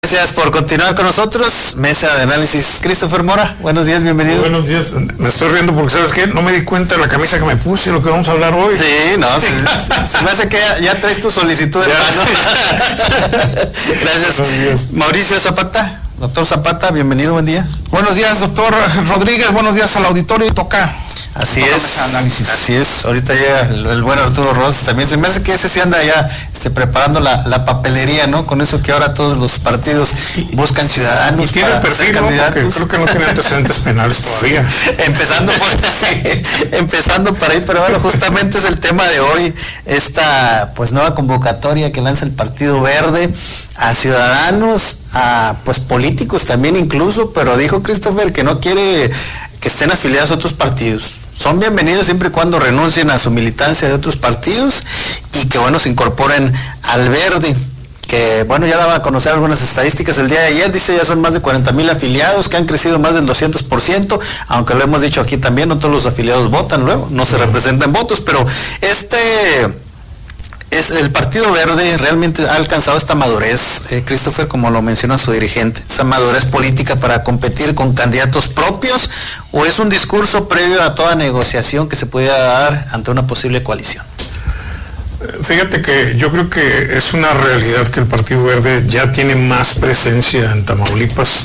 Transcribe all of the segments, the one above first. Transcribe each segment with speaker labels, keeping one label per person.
Speaker 1: Gracias por continuar con nosotros. Mesa de análisis, Christopher Mora. Buenos días, bienvenido.
Speaker 2: Buenos días. Me estoy riendo porque, ¿sabes qué? No me di cuenta de la camisa que me puse y lo que vamos a hablar hoy.
Speaker 1: Sí, no, se me hace que ya traes tu solicitud de mano. Gracias. Mauricio Zapata, doctor Zapata, bienvenido, buen día.
Speaker 3: Buenos días, doctor Rodríguez, buenos días al auditorio. Toca.
Speaker 1: Así es, ahorita llega el buen Arturo Rosas también. Se me hace que ese sí anda ya preparando la papelería, ¿no? Con eso que ahora todos los partidos buscan ciudadanos.
Speaker 2: Y tiene
Speaker 1: para
Speaker 2: perfil,
Speaker 1: ser candidatos.
Speaker 2: ¿No? Creo que no tiene antecedentes penales todavía.
Speaker 1: Empezando por ahí, pero bueno, justamente es el tema de hoy, esta nueva convocatoria que lanza el Partido Verde a ciudadanos, a políticos también incluso, pero dijo Christopher que no quiere que estén afiliados a otros partidos. Son bienvenidos siempre y cuando renuncien a su militancia de otros partidos y que se incorporen al Verde, que ya daba a conocer algunas estadísticas el día de ayer. Dice ya son más de 40,000 afiliados que han crecido más del 200%, aunque lo hemos dicho aquí también, no todos los afiliados votan luego, no se representan votos, pero el Partido Verde realmente ha alcanzado esta madurez, Christopher, como lo menciona su dirigente, esa madurez política para competir con candidatos propios, o es un discurso previo a toda negociación que se pudiera dar ante una posible coalición.
Speaker 2: Fíjate que yo creo que es una realidad que el Partido Verde ya tiene más presencia en Tamaulipas.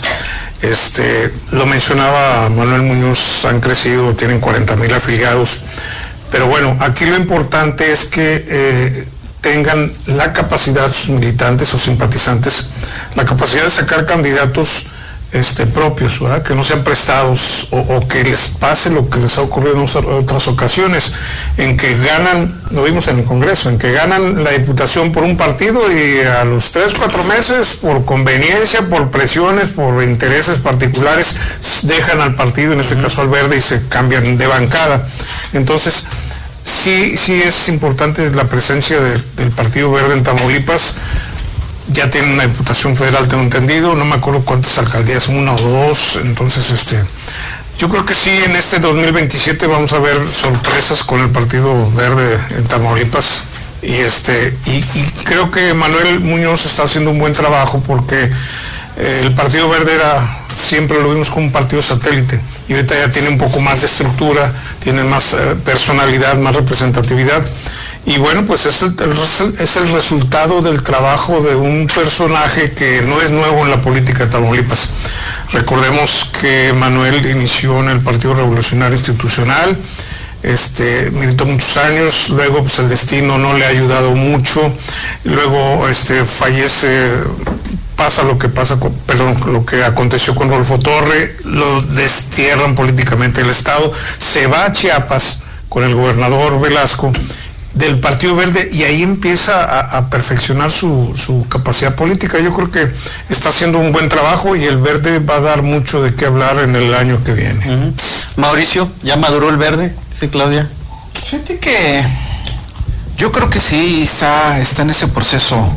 Speaker 2: Lo mencionaba Manuel Muñoz, han crecido, tienen 40,000 afiliados, pero bueno, aquí lo importante es que tengan la capacidad, sus militantes o simpatizantes, la capacidad de sacar candidatos propios, ¿verdad? Que no sean prestados o que les pase lo que les ha ocurrido en otras ocasiones, en que ganan, lo vimos en el Congreso, en que ganan la diputación por un partido y a los 3-4 meses, por conveniencia, por presiones, por intereses particulares, dejan al partido, en este caso al Verde, y se cambian de bancada. Entonces, sí es importante la presencia del Partido Verde en Tamaulipas. Ya tienen una diputación federal, tengo entendido, no me acuerdo cuántas alcaldías, 1 o 2, entonces yo creo que sí, en 2027 vamos a ver sorpresas con el Partido Verde en Tamaulipas, y creo que Manuel Muñoz está haciendo un buen trabajo porque el Partido Verde siempre lo vimos como un partido satélite, y ahorita ya tiene un poco más de estructura, tiene más personalidad, más representatividad, y pues es el resultado del trabajo de un personaje que no es nuevo en la política de Tamaulipas. Recordemos que Manuel inició en el Partido Revolucionario Institucional, militó muchos años, luego el destino no le ha ayudado mucho, luego fallece, pasa lo que aconteció con Rodolfo Torre, lo destierran políticamente del Estado, se va a Chiapas con el gobernador Velasco del Partido Verde, y ahí empieza a perfeccionar su capacidad política. Yo creo que está haciendo un buen trabajo y el Verde va a dar mucho de qué hablar en el año que viene.
Speaker 1: Mauricio, ¿ya maduró el Verde? Sí, Claudia.
Speaker 3: Fíjate que yo creo que sí está en ese proceso.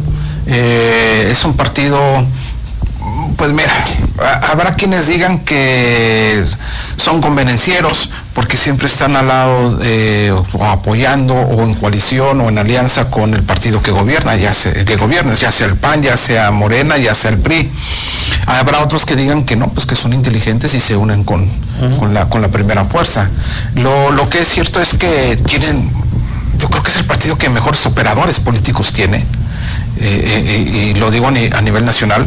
Speaker 3: Es un partido, mira, habrá quienes digan que son convenencieros porque siempre están al lado o apoyando o en coalición o en alianza con el partido que gobierna, ya sea el PAN, ya sea Morena, ya sea el PRI. Habrá otros que digan que no, que son inteligentes y se unen con la primera fuerza. Lo que es cierto es que yo creo que es el partido que mejores operadores políticos tiene. Y lo digo a nivel nacional,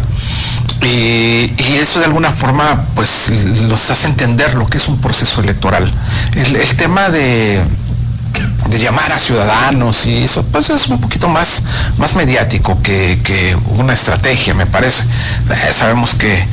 Speaker 3: y eso de alguna forma los hace entender lo que es un proceso electoral. El tema de llamar a ciudadanos y eso es un poquito más mediático que una estrategia, me parece. Sabemos que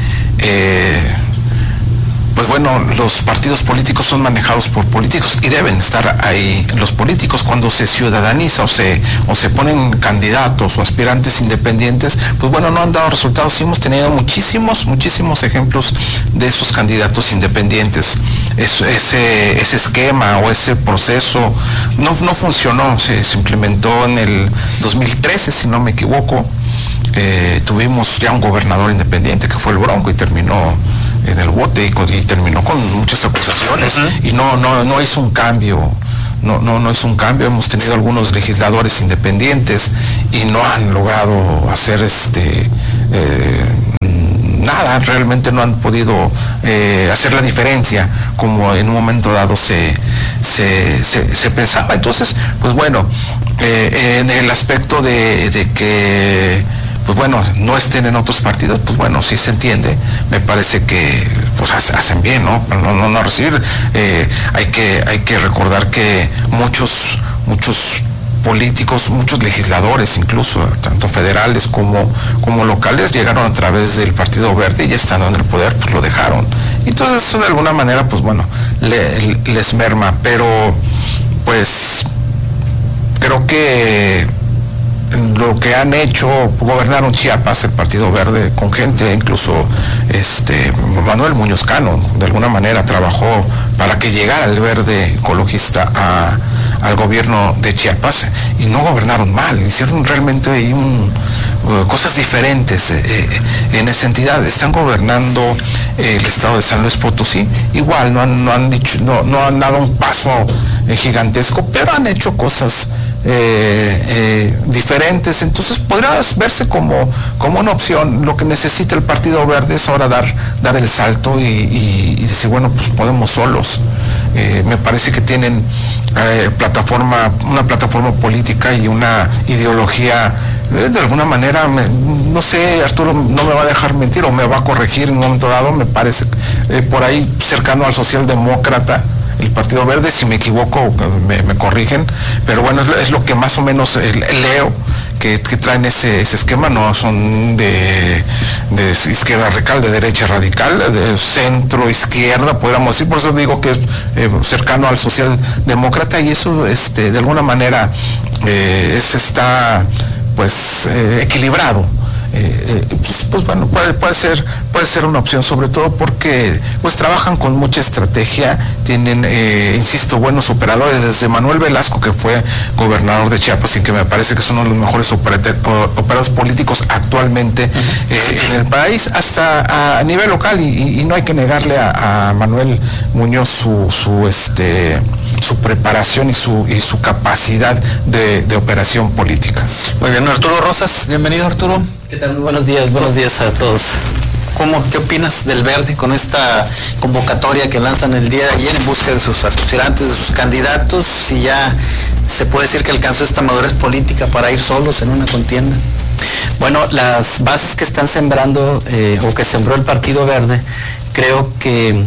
Speaker 3: los partidos políticos son manejados por políticos y deben estar ahí. Los políticos, cuando se ciudadaniza o se ponen candidatos o aspirantes independientes, no han dado resultados. Sí, hemos tenido muchísimos ejemplos de esos candidatos independientes. Ese esquema o ese proceso no funcionó. Se implementó en el 2013, si no me equivoco. Tuvimos ya un gobernador independiente que fue el Bronco y terminó en el bote y terminó con muchas acusaciones. Y no hizo un cambio no es un cambio. Hemos tenido algunos legisladores independientes y no han logrado hacer nada, realmente no han podido hacer la diferencia como en un momento dado se pensaba. Entonces, pues bueno, en el aspecto de que pues bueno, no estén en otros partidos, pues bueno, sí se entiende. Me parece que pues hacen bien, ¿no? No recibir. Hay que recordar que muchos políticos, muchos legisladores, incluso tanto federales como locales, llegaron a través del Partido Verde y ya estando en el poder, pues lo dejaron. Entonces eso de alguna manera, pues bueno, les merma, pero pues creo que lo que han hecho, gobernaron Chiapas, el Partido Verde, con gente, incluso Manuel Muñoz Cano, de alguna manera trabajó para que llegara el verde ecologista al gobierno de Chiapas, y no gobernaron mal, hicieron realmente ahí cosas diferentes en esa entidad. Están gobernando el estado de San Luis Potosí, igual no han dado un paso gigantesco, pero han hecho cosas diferentes. Entonces podrá verse como una opción. Lo que necesita el Partido Verde es ahora dar el salto y decir, bueno, pues podemos solos. Me parece que tienen una plataforma política y una ideología, de alguna manera, no sé, Arturo no me va a dejar mentir o me va a corregir en un momento dado, me parece por ahí cercano al socialdemócrata, el Partido Verde. Si me equivoco me corrigen, pero bueno, es lo que más o menos leo que traen ese esquema. No son de izquierda radical, de derecha radical, de centro izquierda, podríamos decir. Por eso digo que es cercano al socialdemócrata, y eso de alguna manera está pues equilibrado. Pues bueno, puede ser una opción, sobre todo porque pues trabajan con mucha estrategia, tienen, insisto, buenos operadores, desde Manuel Velasco, que fue gobernador de Chiapas y que me parece que es uno de los mejores operadores políticos actualmente en el país, hasta a nivel local, y no hay que negarle a Manuel Muñoz su preparación y su capacidad de operación política.
Speaker 1: Muy bien, Arturo Rosas, bienvenido, Arturo.
Speaker 4: ¿Qué tal? Muy buenos días a todos.
Speaker 1: ¿Qué opinas del Verde con esta convocatoria que lanzan el día de ayer en busca de sus aspirantes, de sus candidatos? Si ya se puede decir que alcanzó esta madurez política para ir solos en una contienda.
Speaker 4: Bueno, las bases que están sembrando o que sembró el Partido Verde, creo que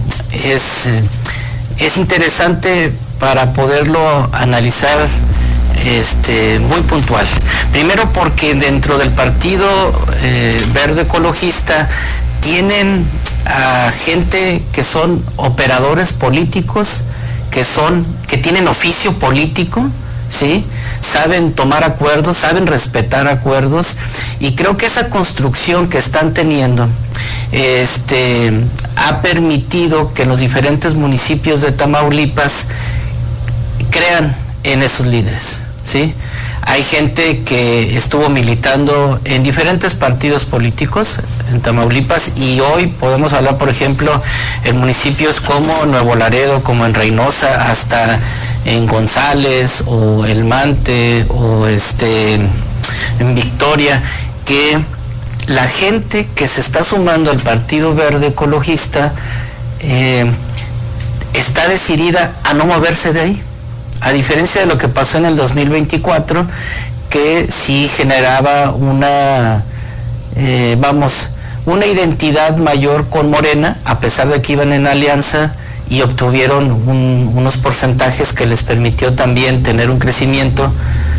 Speaker 4: es interesante para poderlo analizar muy puntual. Primero porque dentro del Partido Verde Ecologista tienen a gente que son operadores políticos, que tienen oficio político, ¿sí? Saben tomar acuerdos, saben respetar acuerdos, y creo que esa construcción que están teniendo ha permitido que en los diferentes municipios de Tamaulipas crean en esos líderes, ¿sí? Hay gente que estuvo militando en diferentes partidos políticos en Tamaulipas, y hoy podemos hablar, por ejemplo, en municipios como Nuevo Laredo, como en Reynosa, hasta en González o El Mante o en Victoria, que la gente que se está sumando al Partido Verde Ecologista está decidida a no moverse de ahí. A diferencia de lo que pasó en el 2024, que sí generaba una identidad mayor con Morena, a pesar de que iban en alianza y obtuvieron unos porcentajes que les permitió también tener un crecimiento.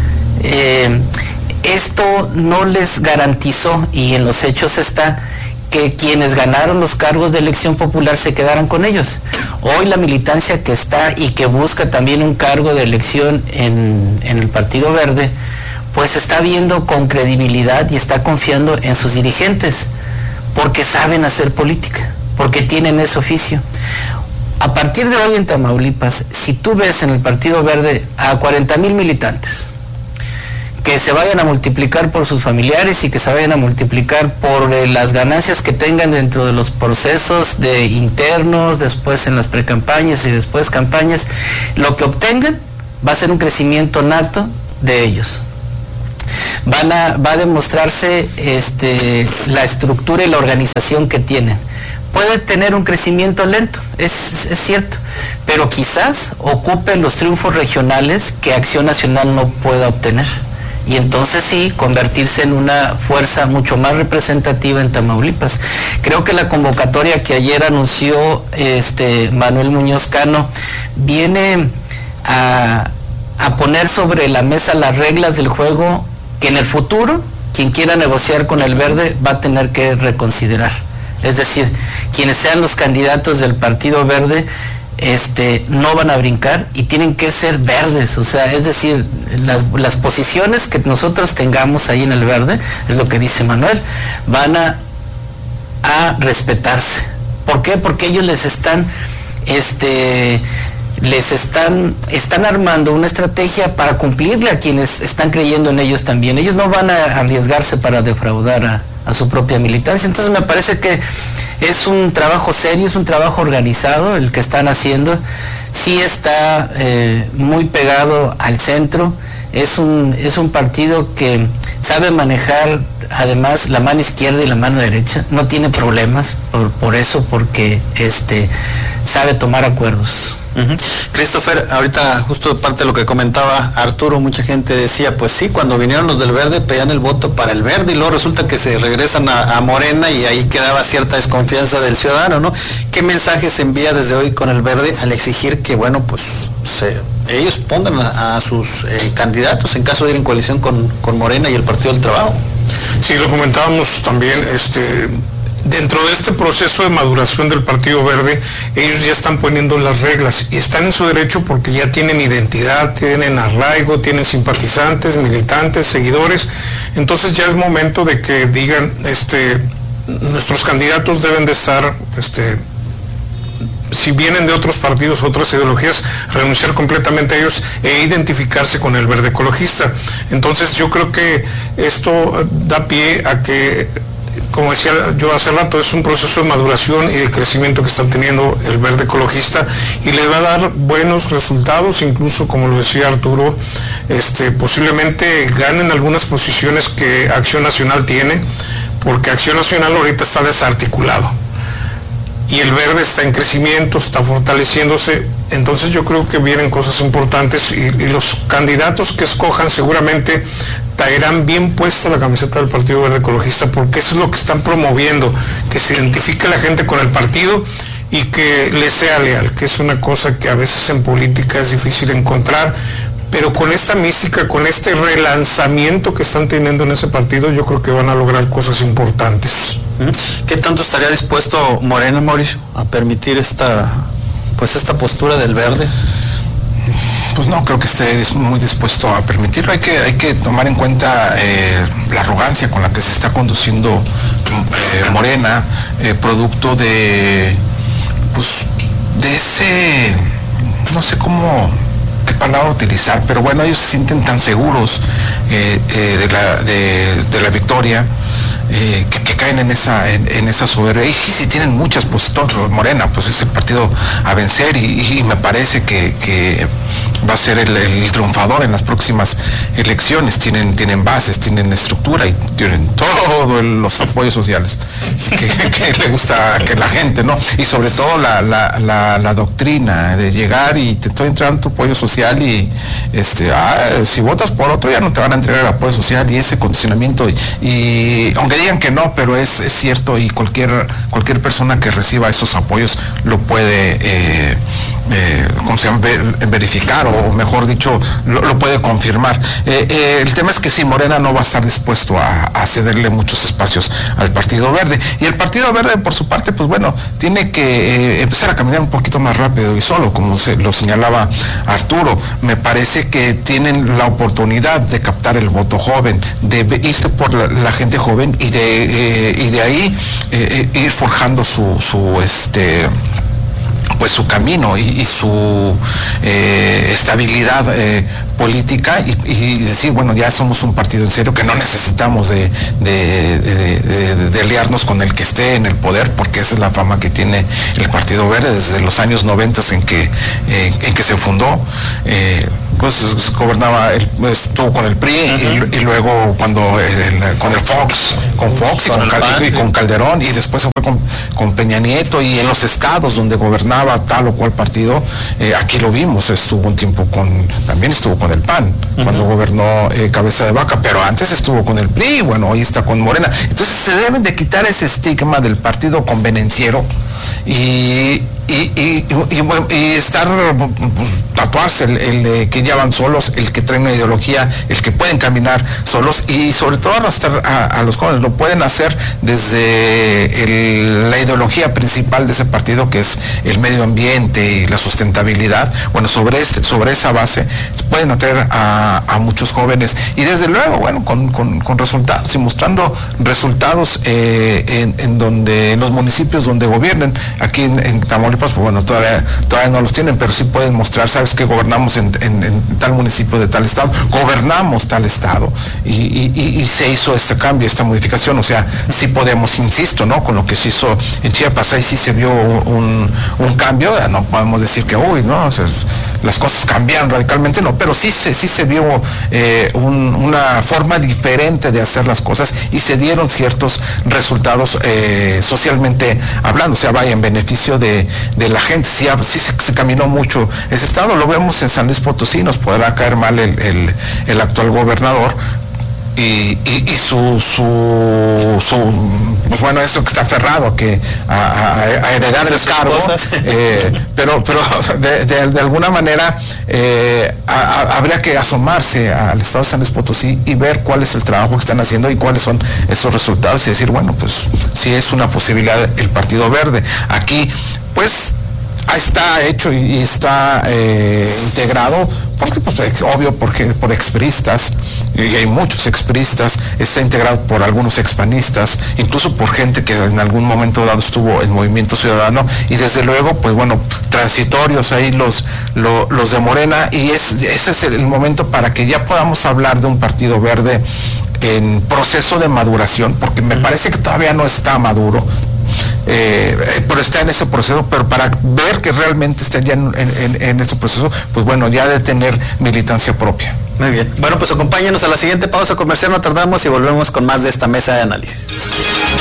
Speaker 4: Esto no les garantizó, y en los hechos está, que quienes ganaron los cargos de elección popular se quedaran con ellos. Hoy la militancia que está y que busca también un cargo de elección en el Partido Verde, pues está viendo con credibilidad y está confiando en sus dirigentes, porque saben hacer política, porque tienen ese oficio. A partir de hoy en Tamaulipas, si tú ves en el Partido Verde a 40,000 militantes, que se vayan a multiplicar por sus familiares y que se vayan a multiplicar por las ganancias que tengan dentro de los procesos de internos, después en las precampañas y después campañas, lo que obtengan va a ser un crecimiento nato de ellos. va a demostrarse la estructura y la organización que tienen. Puede tener un crecimiento lento, es cierto, pero quizás ocupe los triunfos regionales que Acción Nacional no pueda obtener. Y entonces sí, convertirse en una fuerza mucho más representativa en Tamaulipas. Creo que la convocatoria que ayer anunció Manuel Muñoz Cano viene a poner sobre la mesa las reglas del juego que en el futuro quien quiera negociar con el Verde va a tener que reconsiderar. Es decir, quienes sean los candidatos del Partido Verde no van a brincar y tienen que ser verdes, o sea, es decir, las posiciones que nosotros tengamos ahí en el Verde, es lo que dice Manuel, van a respetarse. ¿Por qué? Porque ellos están armando una estrategia para cumplirle a quienes están creyendo en ellos también. Ellos no van a arriesgarse para defraudar a su propia militancia. Entonces me parece que es un trabajo serio, es un trabajo organizado el que están haciendo. Sí está muy pegado al centro. Es un partido que sabe manejar además la mano izquierda y la mano derecha. No tiene problemas por eso, porque sabe tomar acuerdos.
Speaker 1: Christopher, ahorita justo parte de lo que comentaba Arturo, mucha gente decía, pues sí, cuando vinieron los del Verde pedían el voto para el Verde y luego resulta que se regresan a Morena y ahí quedaba cierta desconfianza del ciudadano, ¿no? ¿Qué mensaje se envía desde hoy con el Verde al exigir que, bueno, pues ellos pongan a sus candidatos en caso de ir en coalición con Morena y el Partido del Trabajo?
Speaker 2: Sí, lo comentábamos también, dentro de este proceso de maduración del Partido Verde, ellos ya están poniendo las reglas y están en su derecho porque ya tienen identidad, tienen arraigo, tienen simpatizantes, militantes, seguidores. Entonces ya es momento de que digan, nuestros candidatos deben de estar, si vienen de otros partidos, otras ideologías, renunciar completamente a ellos e identificarse con el Verde Ecologista. Entonces yo creo que esto da pie a que, como decía yo hace rato, es un proceso de maduración y de crecimiento que está teniendo el Verde Ecologista y le va a dar buenos resultados, incluso como lo decía Arturo, posiblemente ganen algunas posiciones que Acción Nacional tiene, porque Acción Nacional ahorita está desarticulado y el Verde está en crecimiento, está fortaleciéndose. Entonces yo creo que vienen cosas importantes y los candidatos que escojan seguramente traerán bien puesta la camiseta del Partido Verde Ecologista, porque eso es lo que están promoviendo, que se identifique la gente con el partido y que le sea leal, que es una cosa que a veces en política es difícil encontrar, pero con esta mística, con este relanzamiento que están teniendo en ese partido, yo creo que van a lograr cosas importantes.
Speaker 1: ¿Qué tanto estaría dispuesto Morena, Mauricio, a permitir esta postura del Verde?
Speaker 3: Pues no creo que esté muy dispuesto a permitirlo. Hay que tomar en cuenta la arrogancia con la que se está conduciendo Morena, producto de ese, no sé qué palabra utilizar, pero bueno, ellos se sienten tan seguros de la victoria, que caen en esa soberbia. Y sí tienen muchas, pues Morena, pues es el partido a vencer y me parece que va a ser el triunfador en las próximas elecciones. Tienen bases, tienen estructura y tienen todos los apoyos sociales que le gusta que la gente, ¿no? Y sobre todo la doctrina de llegar y te estoy entregando tu apoyo social y si votas por otro ya no te van a entregar el apoyo social, y ese condicionamiento y aunque digan que no, pero es cierto, y cualquier persona que reciba esos apoyos lo puede verificar, o mejor dicho, lo puede confirmar. El tema es que sí, Morena no va a estar dispuesto a cederle muchos espacios al Partido Verde, y el Partido Verde por su parte, pues bueno, tiene que empezar a caminar un poquito más rápido y solo, como lo señalaba Arturo. Me parece que tienen la oportunidad de captar el voto joven, de irse por la gente joven y de ahí ir forjando su camino y su estabilidad política y decir, bueno, ya somos un partido en serio, que no necesitamos de aliarnos con el que esté en el poder, porque esa es la fama que tiene el Partido Verde desde los años 90 en que se fundó. pues gobernaba, estuvo con el PRI y luego con el Fox y con Calderón, y después se fue con Peña Nieto, y en los estados donde gobernaba tal o cual partido, aquí lo vimos, estuvo un tiempo también estuvo con el PAN, cuando gobernó Cabeza de Vaca, pero antes estuvo con el PRI, bueno, hoy está con Morena. Entonces se deben de quitar ese estigma del partido convenenciero y estar, pues, tatuarse el de que ya van solos, el que traen una ideología, el que pueden caminar solos, y sobre todo arrastrar a los jóvenes. Lo pueden hacer desde la ideología principal de ese partido, que es el medio ambiente y la sustentabilidad. Bueno, sobre esa base pueden atraer a muchos jóvenes, y desde luego, bueno, con resultados, y mostrando resultados en los municipios donde gobiernen. Aquí en Tamaulipas, pues bueno, todavía no los tienen, pero sí pueden mostrar, sabes que gobernamos en tal municipio de tal estado, gobernamos tal estado, y se hizo este cambio, esta modificación. O sea, sí podemos, insisto, ¿no? Con lo que se hizo en Chiapas, ahí sí se vio un cambio. No podemos decir que, no, o sea, las cosas cambiaron radicalmente, no, pero sí se vio una forma diferente de hacer las cosas, y se dieron ciertos resultados socialmente hablando, o sea, vaya en beneficio de la gente. Sí se caminó mucho ese estado. Lo vemos en San Luis Potosí. Nos podrá caer mal el actual gobernador y pues bueno, eso que está aferrado a heredar el cargo, pero de alguna manera habría que asomarse al estado de San Luis Potosí y ver cuál es el trabajo que están haciendo y cuáles son esos resultados, y decir, bueno, pues sí es una posibilidad el Partido Verde. Aquí, pues, está hecho y está integrado, porque pues obvio, porque por expriistas, y hay muchos expriistas, está integrado por algunos expanistas, incluso por gente que en algún momento dado estuvo en Movimiento Ciudadano, y desde luego, pues bueno, transitorios ahí los de Morena, y ese es el momento para que ya podamos hablar de un Partido Verde en proceso de maduración, porque me parece que todavía no está maduro. Pero está en ese proceso, pero para ver que realmente está ya en ese proceso, pues bueno, ya de tener militancia propia.
Speaker 1: Muy bien. Bueno, pues acompáñanos a la siguiente pausa comercial, no tardamos, y volvemos con más de esta mesa de análisis.